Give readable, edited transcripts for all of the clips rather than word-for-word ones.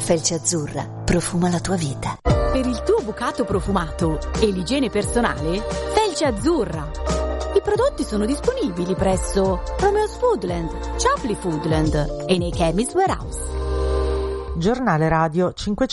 Felce Azzurra profuma la tua vita. Per il tuo bucato profumato e l'igiene personale, Felce Azzurra. I prodotti sono disponibili presso Romeo's Foodland, Chapley Foodland e nei Chemist Warehouse. Giornale radio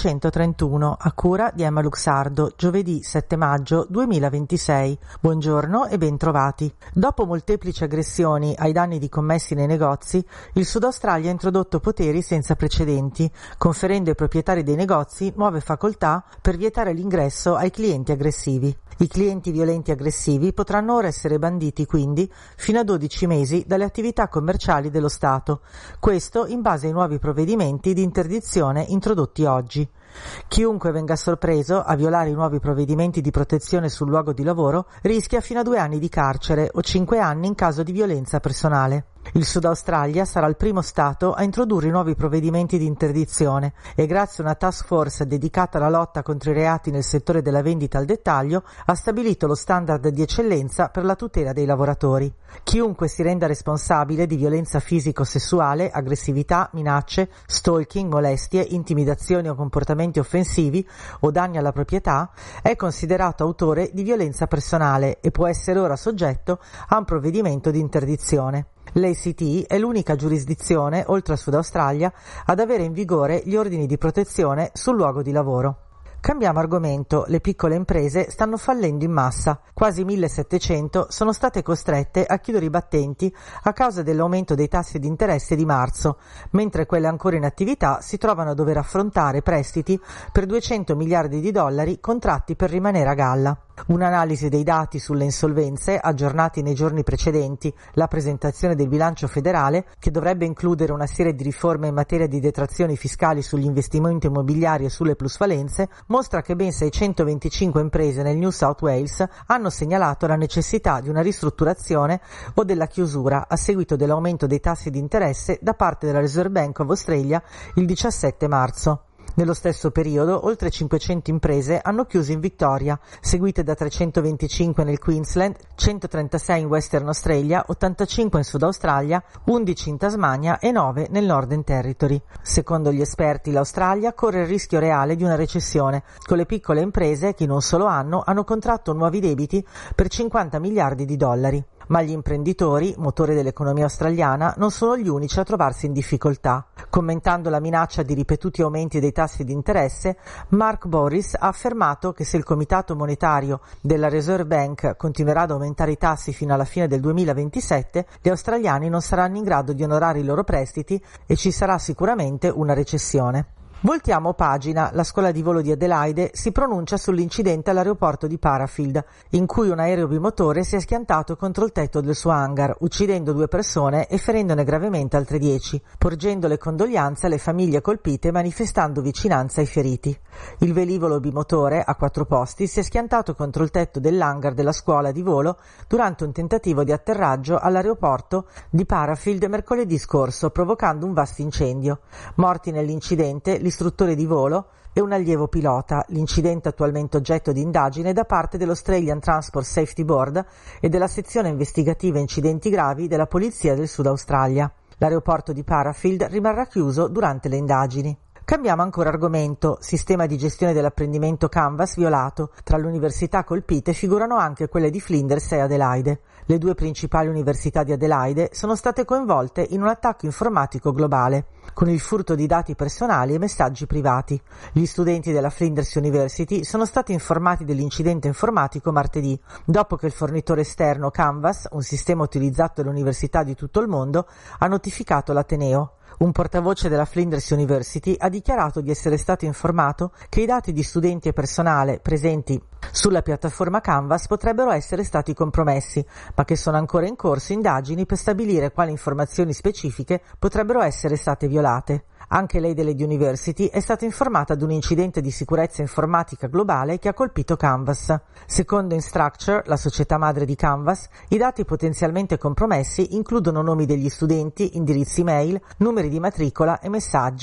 531 a cura di Emma Luxardo, giovedì 7 maggio 2026. Buongiorno e ben trovati. Dopo molteplici aggressioni ai danni di commessi nei negozi, il Sud Australia ha introdotto poteri senza precedenti, conferendo ai proprietari dei negozi nuove facoltà per vietare l'ingresso ai clienti aggressivi. I clienti violenti aggressivi potranno ora essere banditi quindi fino a 12 mesi dalle attività commerciali dello Stato, questo in base ai nuovi provvedimenti di interdizione introdotti oggi. Chiunque venga sorpreso a violare i nuovi provvedimenti di protezione sul luogo di lavoro rischia fino a 2 anni di carcere o 5 anni in caso di violenza personale. Il Sud Australia sarà il primo Stato a introdurre i nuovi provvedimenti di interdizione e grazie a una task force dedicata alla lotta contro i reati nel settore della vendita al dettaglio ha stabilito lo standard di eccellenza per la tutela dei lavoratori. Chiunque si renda responsabile di violenza fisico-sessuale, aggressività, minacce, stalking, molestie, intimidazioni o comportamenti offensivi o danni alla proprietà è considerato autore di violenza personale e può essere ora soggetto a un provvedimento di interdizione. L'ACT è l'unica giurisdizione, oltre al Sud Australia, ad avere in vigore gli ordini di protezione sul luogo di lavoro. Cambiamo argomento, le piccole imprese stanno fallendo in massa, quasi 1700 sono state costrette a chiudere i battenti a causa dell'aumento dei tassi di interesse di marzo, mentre quelle ancora in attività si trovano a dover affrontare prestiti per 200 miliardi di dollari contratti per rimanere a galla. Un'analisi dei dati sulle insolvenze aggiornati nei giorni precedenti la presentazione del bilancio federale, che dovrebbe includere una serie di riforme in materia di detrazioni fiscali sugli investimenti immobiliari e sulle plusvalenze, mostra che ben 625 imprese nel New South Wales hanno segnalato la necessità di una ristrutturazione o della chiusura a seguito dell'aumento dei tassi di interesse da parte della Reserve Bank of Australia il 17 marzo. Nello stesso periodo, oltre 500 imprese hanno chiuso in Victoria, seguite da 325 nel Queensland, 136 in Western Australia, 85 in Sud Australia, 11 in Tasmania e 9 nel Northern Territory. Secondo gli esperti, l'Australia corre il rischio reale di una recessione, con le piccole imprese che in un solo anno hanno contratto nuovi debiti per 50 miliardi di dollari. Ma gli imprenditori, motore dell'economia australiana, non sono gli unici a trovarsi in difficoltà. Commentando la minaccia di ripetuti aumenti dei tassi di interesse, Mark Bouris ha affermato che se il Comitato Monetario della Reserve Bank continuerà ad aumentare i tassi fino alla fine del 2027, gli australiani non saranno in grado di onorare i loro prestiti e ci sarà sicuramente una recessione. Voltiamo pagina, la scuola di volo di Adelaide si pronuncia sull'incidente all'aeroporto di Parafield, in cui un aereo bimotore si è schiantato contro il tetto del suo hangar, uccidendo 2 persone e ferendone gravemente altre 10, porgendo le condoglianze alle famiglie colpite e manifestando vicinanza ai feriti. Il velivolo bimotore, a 4 posti, si è schiantato contro il tetto dell'hangar della scuola di volo durante un tentativo di atterraggio all'aeroporto di Parafield mercoledì scorso, provocando un vasto incendio. Morti nell'incidente l'istruttore di volo e un allievo pilota, l'incidente attualmente oggetto di indagine da parte dell'Australian Transport Safety Board e della sezione investigativa incidenti gravi della Polizia del Sud Australia. L'aeroporto di Parafield rimarrà chiuso durante le indagini. Cambiamo ancora argomento, sistema di gestione dell'apprendimento Canvas violato. Tra le università colpite figurano anche quelle di Flinders e Adelaide. Le 2 principali università di Adelaide sono state coinvolte in un attacco informatico globale, con il furto di dati personali e messaggi privati. Gli studenti della Flinders University sono stati informati dell'incidente informatico martedì, dopo che il fornitore esterno Canvas, un sistema utilizzato dalle università di tutto il mondo, ha notificato l'Ateneo. Un portavoce della Flinders University ha dichiarato di essere stato informato che i dati di studenti e personale presenti sulla piattaforma Canvas potrebbero essere stati compromessi, ma che sono ancora in corso indagini per stabilire quali informazioni specifiche potrebbero essere state violate. Anche lei delle University è stata informata di un incidente di sicurezza informatica globale che ha colpito Canvas. Secondo Instructure, la società madre di Canvas, i dati potenzialmente compromessi includono nomi degli studenti, indirizzi mail, numeri di matricola e messaggi.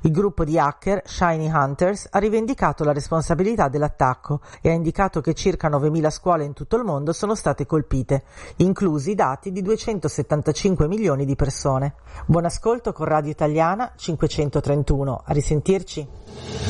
Il gruppo di hacker Shiny Hunters ha rivendicato la responsabilità dell'attacco e ha indicato che circa 9.000 scuole in tutto il mondo sono state colpite, inclusi i dati di 275 milioni di persone. Buon ascolto con Radio Italiana 531. A risentirci.